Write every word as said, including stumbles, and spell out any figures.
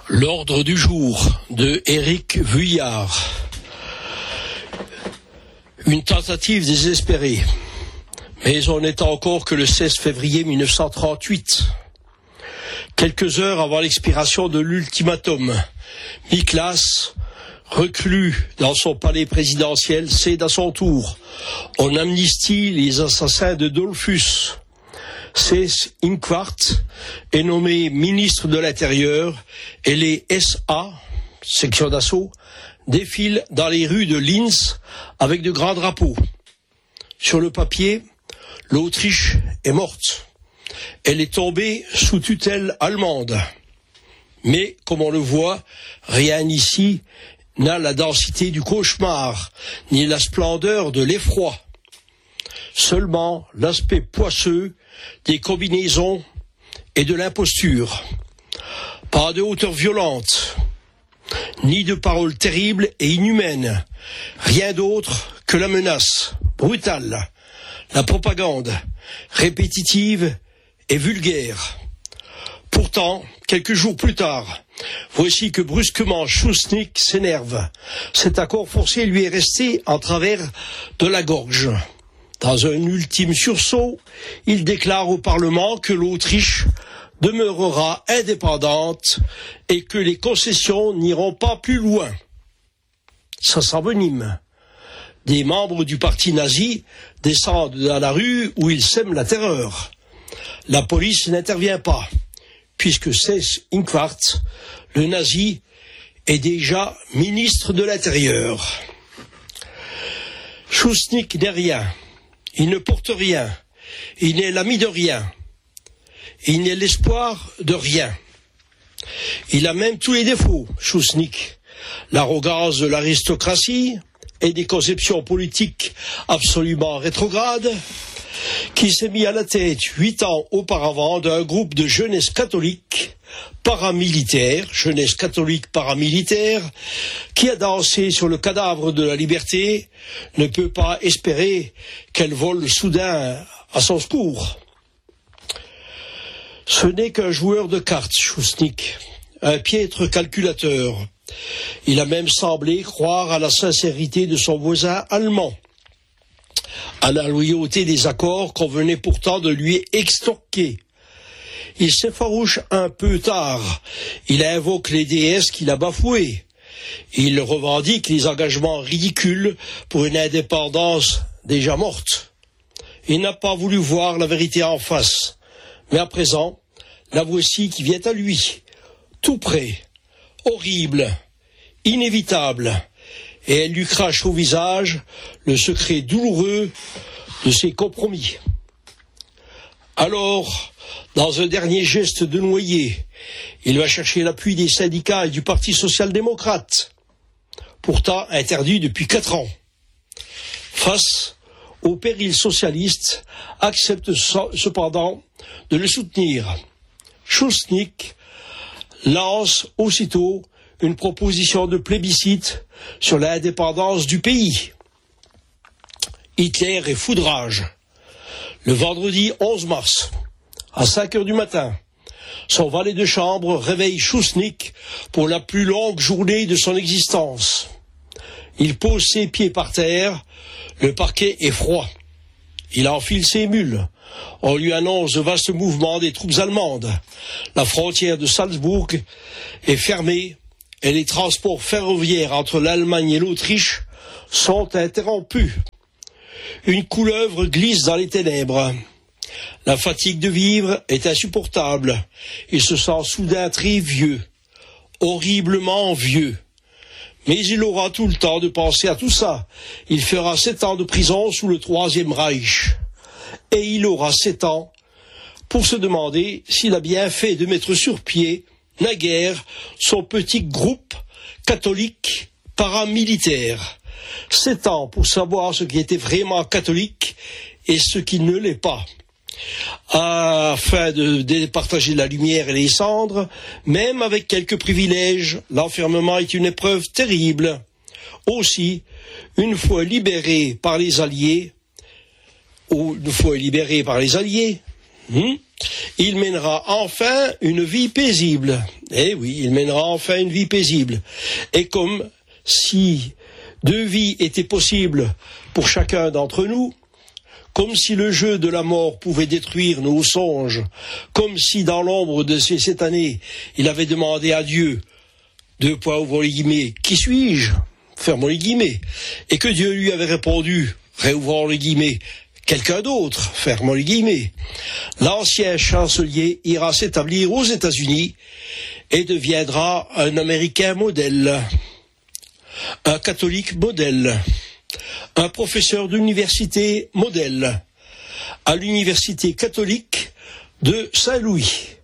L'ordre du jour de Éric Vuillard. Une tentative désespérée. Mais on n'est encore que le seize février mille neuf cent trente-huit. Quelques heures avant l'expiration de l'ultimatum, Miklas, reclus dans son palais présidentiel, cède à son tour. On amnistie les assassins de Dollfuss. Seyss-Inquart est nommé ministre de l'Intérieur et les S A, section d'assaut, défilent dans les rues de Linz avec de grands drapeaux. Sur le papier, l'Autriche est morte. Elle est tombée sous tutelle allemande. Mais, comme on le voit, rien ici n'a la densité du cauchemar, ni la splendeur de l'effroi. Seulement l'aspect poisseux des combinaisons et de l'imposture. Pas de hauteur violente, ni de paroles terribles et inhumaines. Rien d'autre que la menace brutale, la propagande répétitive et vulgaire. Pourtant, quelques jours plus tard, voici que brusquement Schuschnigg s'énerve. Cet accord forcé lui est resté en travers de la gorge. Dans un ultime sursaut, il déclare au Parlement que l'Autriche demeurera indépendante et que les concessions n'iront pas plus loin. Ça s'envenime. Des membres du parti nazi descendent dans la rue où ils sèment la terreur. La police n'intervient pas, puisque Seyss-Inquart, le nazi, est déjà ministre de l'Intérieur. Schuschnigg n'est rien. Il ne porte rien. Il n'est l'ami de rien. Il n'est l'espoir de rien. Il a même tous les défauts, Schuschnigg. L'arrogance de l'aristocratie et des conceptions politiques absolument rétrogrades, qui s'est mis à la tête huit ans auparavant d'un groupe de jeunesse catholique paramilitaire, jeunesse catholique paramilitaire, qui a dansé sur le cadavre de la liberté, ne peut pas espérer qu'elle vole soudain à son secours. Ce n'est qu'un joueur de cartes, Schuschnigg, un piètre calculateur. Il a même semblé croire à la sincérité de son voisin allemand, à la loyauté des accords qu'on venait pourtant de lui extorquer. Il s'effarouche un peu tard. Il invoque les déesses qu'il a bafouées. Il revendique les engagements ridicules pour une indépendance déjà morte. Il n'a pas voulu voir la vérité en face. Mais à présent, la voici qui vient à lui, tout près, horrible, inévitable, et elle lui crache au visage le secret douloureux de ses compromis. Alors, dans un dernier geste de noyer, il va chercher l'appui des syndicats et du Parti social-démocrate, pourtant interdit depuis quatre ans. Face au péril socialiste, accepte cependant de le soutenir. Schuschnigg lance aussitôt une proposition de plébiscite sur l'indépendance du pays. Hitler est foudrage. Le vendredi onze mars, à cinq heures du matin, son valet de chambre réveille Schuschnigg pour la plus longue journée de son existence. Il pose ses pieds par terre, le parquet est froid. Il enfile ses mules. On lui annonce le vaste mouvement des troupes allemandes. La frontière de Salzbourg est fermée et les transports ferroviaires entre l'Allemagne et l'Autriche sont interrompus. Une couleuvre glisse dans les ténèbres. La fatigue de vivre est insupportable. Il se sent soudain très vieux, horriblement vieux. Mais il aura tout le temps de penser à tout ça. Il fera sept ans de prison sous le Troisième Reich. Et il aura sept ans pour se demander s'il a bien fait de mettre sur pied, naguère, son petit groupe catholique paramilitaire. Sept ans pour savoir ce qui était vraiment catholique et ce qui ne l'est pas. Afin de départager la lumière et les cendres, même avec quelques privilèges, l'enfermement est une épreuve terrible. Aussi, une fois libéré par les Alliés, ou une fois libéré par les Alliés, hmm, il mènera enfin une vie paisible. Eh oui, il mènera enfin une vie paisible. Et comme si deux vies étaient possibles pour chacun d'entre nous, comme si le jeu de la mort pouvait détruire nos songes, comme si dans l'ombre de cette année, il avait demandé à Dieu, deux points ouvrons les guillemets, qui suis-je? Fermons les guillemets. Et que Dieu lui avait répondu, réouvrons les guillemets, quelqu'un d'autre, fermons les guillemets. L'ancien chancelier ira s'établir aux États-Unis et deviendra un Américain modèle, un catholique modèle, un professeur d'université modèle, à l'université catholique de Saint-Louis.